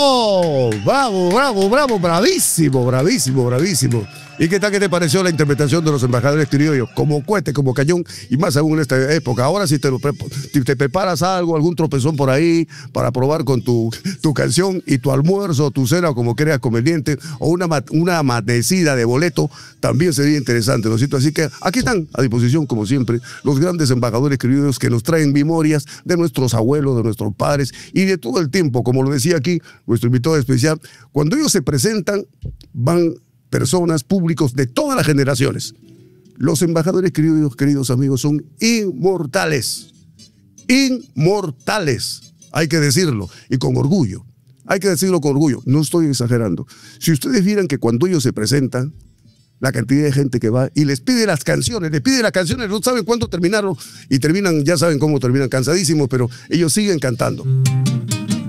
¡Bravo! ¡Bravo, bravo, bravo! ¡Bravísimo, bravísimo, bravísimo! ¿Y qué tal que te pareció la interpretación de los embajadores criollos? Como cohete, como cañón, y más aún en esta época. Ahora si te preparas algo, algún tropezón por ahí, para probar con tu canción y tu almuerzo, tu cena, como creas conveniente, o una amanecida de boleto, también sería interesante, ¿no es cierto? Así que aquí están a disposición, como siempre, los grandes embajadores criollos que nos traen memorias de nuestros abuelos, de nuestros padres, y de todo el tiempo, como lo decía aquí nuestro invitado especial, cuando ellos se presentan, van personas, públicos de todas las generaciones. Los embajadores criollos, queridos amigos, son inmortales. Inmortales. Hay que decirlo, y con orgullo. Hay que decirlo con orgullo. No estoy exagerando. Si ustedes vieran que cuando ellos se presentan, la cantidad de gente que va y les pide las canciones, no saben cuándo terminaron, y terminan, ya saben cómo terminan, cansadísimos, pero ellos siguen cantando.